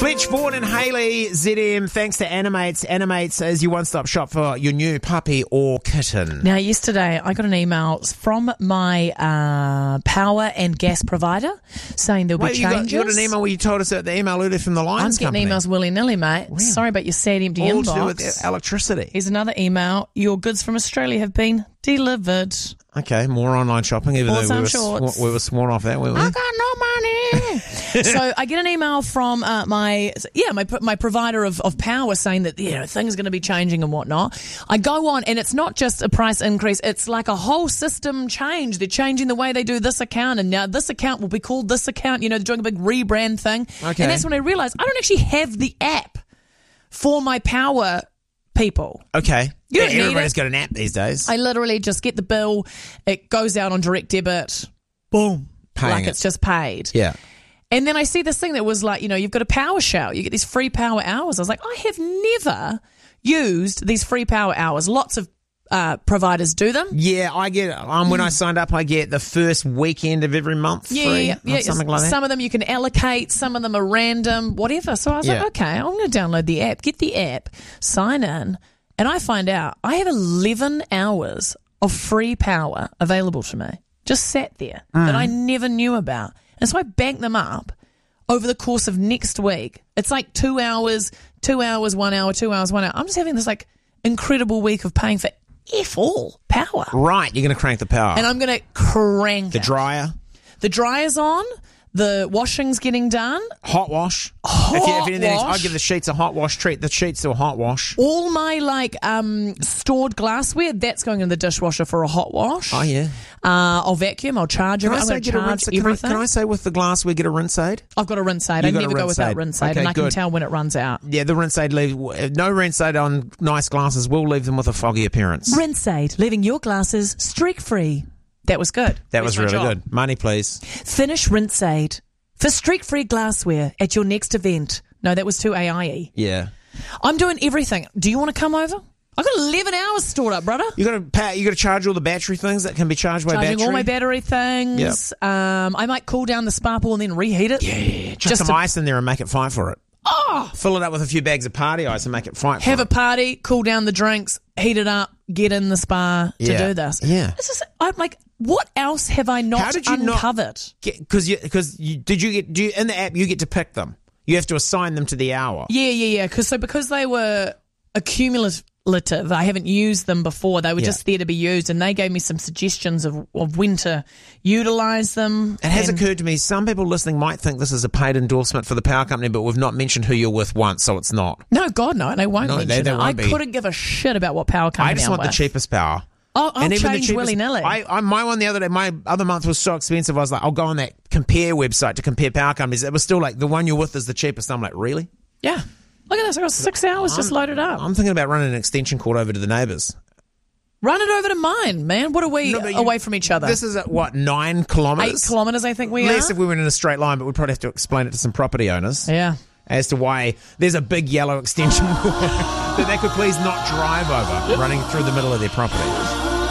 Fletch, Vaughan and Hayley, ZM, thanks to Animates. Animates is your one-stop shop for your new puppy or kitten. Now, yesterday I got an email from my power and gas provider saying there'll be changes. You got an email where you told us that the email earlier from the Lions Company. I'm getting emails willy-nilly, mate. Wow. Sorry about your sad empty All inbox. to do with electricity. Here's another email. Your goods from Australia have been delivered. Okay, more online shopping, even though we were sworn off that, weren't we? I got no money. So I get an email from my provider of power saying that things are going to be changing and whatnot. I go on and it's not just a price increase, it's like a whole system change. They're changing the way they do this account, and now this account will be called this account. They're doing a big rebrand thing. Okay. And that's when I realised I don't actually have the app for my power people. Okay. You don't need Everybody's it. got an app these days. I literally just get the bill, it goes out on direct debit, boom, Paying it's just paid. Yeah. And then I see this thing that was like, you've got a power shower. You get these free power hours. I was like, I have never used these free power hours. Lots of providers do them. Yeah, I get when I signed up, I get the first weekend of every month free. Yeah. Something like that. Some of them you can allocate. Some of them are random, whatever. So I was like, okay, I'm going to download the app, get the app, sign in, and I find out I have 11 hours of free power available to me. Just sat there that I never knew about. And so I bank them up over the course of next week. It's like 2 hours, 1 hour, 2 hours, 1 hour. I'm just having this incredible week of paying for all power. Right, you're going to crank the power. And I'm going to crank the it. dryer. The dryer's on. The washing's getting done. Hot wash. If anything, I give the sheets a hot wash treat. The sheets to a hot wash. All my stored glassware, that's going in the dishwasher for a hot wash. Oh, yeah. I'll vacuum. I'll charge everything. I'm going to charge everything. Can I say with the glassware, get a rinse aid? I've got a rinse aid. I never go without rinse aid, okay, and I can good. tell when it runs out. Yeah, the rinse aid no rinse aid on nice glasses will leave them with a foggy appearance. Rinse aid, leaving your glasses streak-free. That was good. That was really good. Money, please. Finish rinse aid for streak-free glassware at your next event. No, that was too AI-y. Yeah. I'm doing everything. Do you want to come over? I've got 11 hours stored up, brother. You got to charge all the battery things that can be charged by Charging battery. all my battery things. Yep. I might cool down the spa pool and then reheat it. Yeah. Chuck some ice in there and make it fight for it. Oh! Fill it up with a few bags of party ice and make it fight for it. Have a party, cool down the drinks, heat it up, get in the spa to do this. Yeah. I'm like, what else have I not uncovered? Because did you get in the app you get to pick them. You have to assign them to the hour. Yeah. Because they were accumulative, I haven't used them before. They were just there to be used, and they gave me some suggestions of when to utilise them. It has occurred to me, some people listening might think this is a paid endorsement for the power company, but we've not mentioned who you're with once, so it's not. No, God, no, and I won't mention it. I couldn't give a shit about what power company I just want the cheapest power. I'll change willy-nilly. My one the other day, my other month was so expensive, I was like, I'll go on that compare website to compare power companies. It was still like, the one you're with is the cheapest. I'm like, really? Yeah. Look at this. I got 6 hours just loaded up. I'm thinking about running an extension cord over to the neighbours. Run it over to mine, man. What are we away from each other? This is at, 9 kilometres? 8 kilometres, I think we are. Less if we went in a straight line, but we'd probably have to explain it to some property owners. Yeah. As to why there's a big yellow extension cord that they could please not drive over running through the middle of their property.